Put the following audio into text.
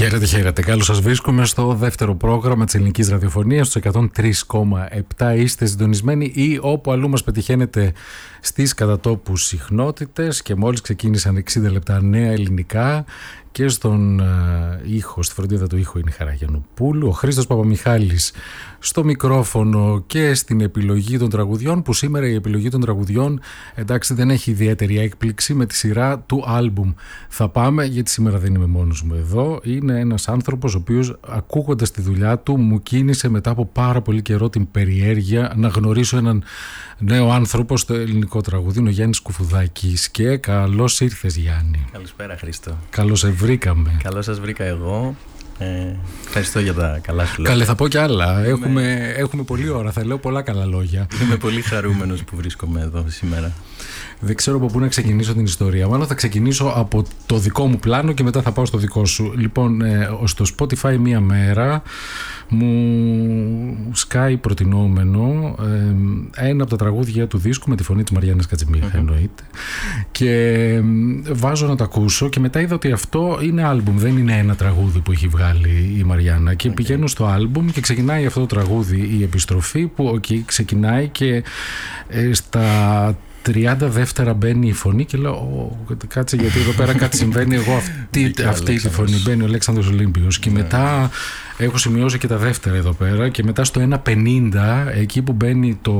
Χαίρετε. Καλώς σας βρίσκουμε στο δεύτερο πρόγραμμα της ελληνικής ραδιοφωνίας, στους 103,7. Είστε συντονισμένοι ή όπου αλλού μας πετυχαίνετε στις κατατόπους συχνότητες, και μόλις ξεκίνησαν 60 λεπτά νέα ελληνικά. Και στον ήχο, στη φροντίδα του ήχου είναι η Χαρά Γιαννοπούλου, ο Χρήστος Παπαμιχάλης στο μικρόφωνο και στην επιλογή των τραγουδιών, που σήμερα η επιλογή των τραγουδιών, εντάξει, δεν έχει ιδιαίτερη έκπληξη, με τη σειρά του άλμπουμ θα πάμε, γιατί σήμερα δεν είμαι μόνος μου εδώ. Είναι ένας άνθρωπος ο οποίος, ακούγοντας τη δουλειά του, μου κίνησε μετά από πάρα πολύ καιρό την περιέργεια να γνωρίσω έναν νέο άνθρωπο στο ελληνικό τραγούδι. Είναι ο Γιάννης Κουφουδάκης. Και καλώς ήρθες, Γιάννη. Καλησπέρα, Χρήστο. Καλώς σε βρήκαμε. Καλώς σας βρήκα εγώ. Ευχαριστώ για τα καλά σου λόγια. Καλέ, θα πω κι άλλα. Έχουμε πολλή ώρα. Θα λέω πολλά καλά λόγια. Είμαι πολύ χαρούμενος που βρίσκομαι εδώ σήμερα. Δεν ξέρω από πού να ξεκινήσω την ιστορία. Μάλλον θα ξεκινήσω από το δικό μου πλάνο και μετά θα πάω στο δικό σου. Λοιπόν, στο Spotify μία μέρα μου σκάει προτινόμενο ένα από τα τραγούδια του δίσκου με τη φωνή της Μαριάννας Κατσιμίχα, εννοείται. Και βάζω να το ακούσω και μετά είδα ότι αυτό είναι άλμπουμ, δεν είναι ένα τραγούδι που έχει βγάλει η Μαριάννα. Και πηγαίνω στο άλμπουμ και ξεκινάει αυτό το τραγούδι, η επιστροφή, που ξεκινάει και στα 30 δεύτερα μπαίνει η φωνή και λέω κάτσε, γιατί εδώ πέρα κάτι συμβαίνει. Εγώ αυτή τη φωνή μπαίνει ο Αλέξανδρος Ολύμπιος. Και μετά έχω σημειώσει και τα δεύτερα εδώ πέρα, και μετά στο 1.50 εκεί που μπαίνει το